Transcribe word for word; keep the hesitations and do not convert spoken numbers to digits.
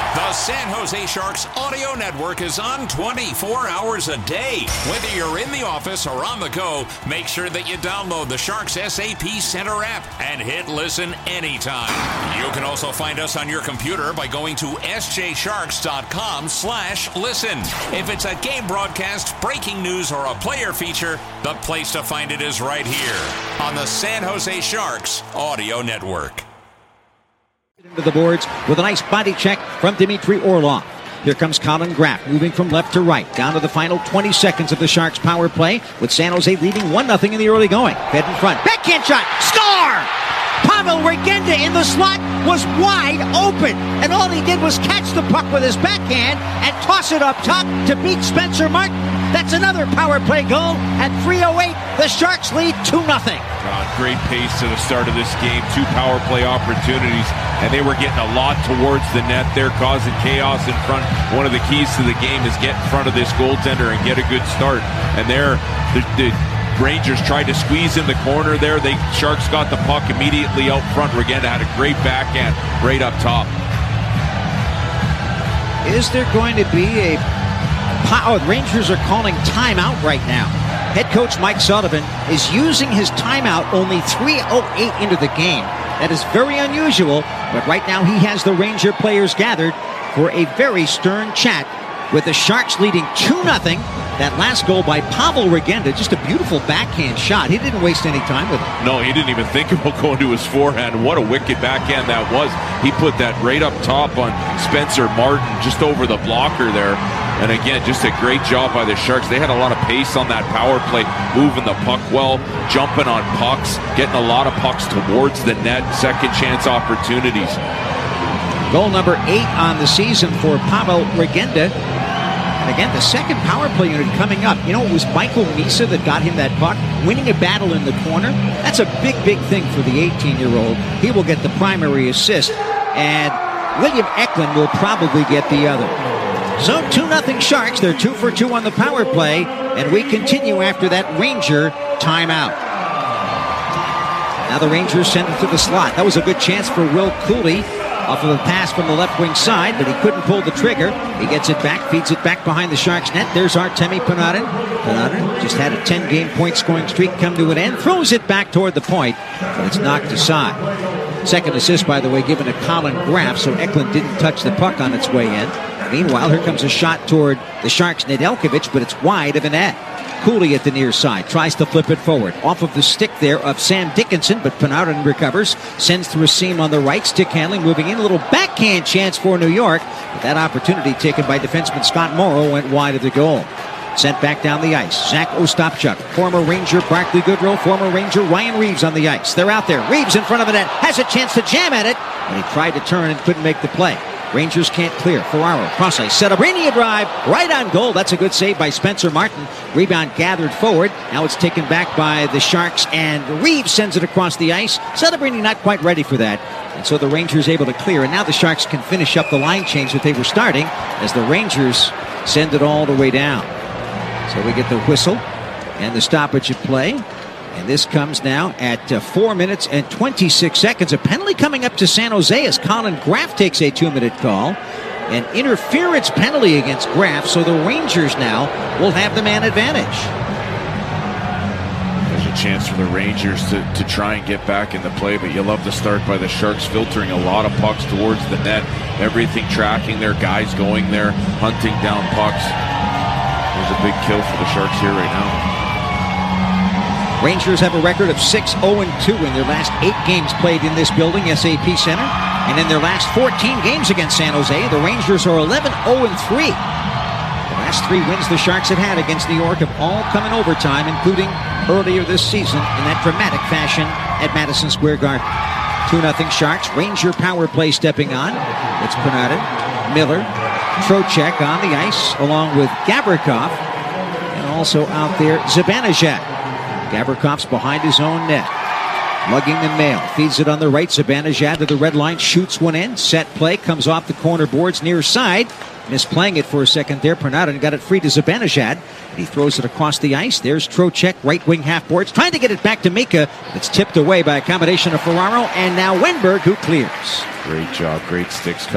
The San Jose Sharks audio network is on twenty-four hours a day. Whether you're in the office or on the go, make sure that you download the Sharks S A P Center app and hit listen anytime. You can also find us on your computer by going to s j sharks dot com slash listen. If it's a game broadcast, breaking news, or a player feature, the place to find it is right here on the San Jose Sharks audio network. Into the boards with a nice body check from Dmitry Orlov. Here comes Colin Graff moving from left to right. Down to the final twenty seconds of the Sharks power play with San Jose leading one nothing in the early going. Fed in front. Backhand shot. Score! Pavel Regenda in the slot was wide open. And all he did was catch the puck with his backhand and toss it up top to beat Spencer Martin. That's another power play goal. At three oh eight, the Sharks lead two nothing. Uh, great pace to the start of this game. Two power play opportunities, and they were getting a lot towards the net. They're causing chaos in front. One of the keys to the game is get in front of this goaltender and get a good start. And there, the, the Rangers tried to squeeze in the corner there. They Sharks got the puck immediately out front. Regenda had a great backhand right up top. Is there going to be a... Oh, the Rangers are calling timeout right now. Head coach Mike Sullivan is using his timeout only three oh eight into the game. That is very unusual, but right now he has the Ranger players gathered for a very stern chat with the Sharks leading two nothing. That last goal by Pavel Regenda, just a beautiful backhand shot. He didn't waste any time with it. No, he didn't even think about going to his forehand. What a wicked backhand that was. He put that right up top on Spencer Martin, just over the blocker there. And again, just a great job by the Sharks. They had a lot of pace on that power play, moving the puck well, jumping on pucks, getting a lot of pucks towards the net, second chance opportunities. Goal number eight on the season for Pavel Regenda. And again, the second power play unit coming up. You know, it was Michael Misa that got him that puck, winning a battle in the corner. That's a big, big thing for the eighteen-year-old. He will get the primary assist, and William Eklund will probably get the other. So two nothing Sharks. They're two for two on the power play, and we continue after that Ranger timeout. Now the Rangers send it to the slot. That was a good chance for Will Cooley off of a pass from the left wing side, but he couldn't pull the trigger. He gets it back, feeds it back behind the Sharks net. There's Artemi Panarin. Panarin just had a ten-game point-scoring streak come to an end. Throws it back toward the point, but it's knocked aside. Second assist, by the way, given to Colin Graff, so Eklund didn't touch the puck on its way in. Meanwhile, here comes a shot toward the Sharks' Nedeljkovic, but it's wide of the net. Cooley at the near side, tries to flip it forward. Off of the stick there of Sam Dickinson, but Panarin recovers, sends through a seam on the right, stick handling, moving in. A little backhand chance for New York, but that opportunity taken by defenseman Scott Morrow went wide of the goal. Sent back down the ice. Zach Ostapchuk, former Ranger Barclay Goodrow, former Ranger Ryan Reeves on the ice. They're out there. Reeves in front of the net, has a chance to jam at it, and he tried to turn and couldn't make the play. Rangers can't clear. Ferraro, cross ice, Celebrini a drive, right on goal. That's a good save by Spencer Martin. Rebound gathered forward. Now it's taken back by the Sharks, and Reeves sends it across the ice. Celebrini not quite ready for that, and so the Rangers able to clear. And now the Sharks can finish up the line change that they were starting as the Rangers send it all the way down. So we get the whistle and the stoppage of play. And this comes now at uh, four minutes and twenty-six seconds. A penalty coming up to San Jose as Colin Graff takes a two-minute call. An interference penalty against Graff, so the Rangers now will have the man advantage. There's a chance for the Rangers to, to try and get back in the play, but you love the start by the Sharks, filtering a lot of pucks towards the net. Everything tracking their guys going there, hunting down pucks. There's a big kill for the Sharks here right now. Rangers have a record of six oh two in their last eight games played in this building, S A P Center. And in their last fourteen games against San Jose, the Rangers are eleven oh three. The last three wins the Sharks have had against New York have all come in overtime, including earlier this season in that dramatic fashion at Madison Square Garden. two nothing Sharks. Ranger power play stepping on. It's Panarin, Miller, Trocheck on the ice, along with Gavrikov. And also out there, Zibanejad. Gavrikov's behind his own net. Lugging the mail. Feeds it on the right. Zibanejad to the red line. Shoots one in. Set play. Comes off the corner boards near side. Misplaying it for a second there. Panarin got it free to Zibanejad. He throws it across the ice. There's Trocheck. Right wing half boards. Trying to get it back to Mika. It's tipped away by a combination of Ferraro and now Wenberg, who clears. Great job. Great sticks.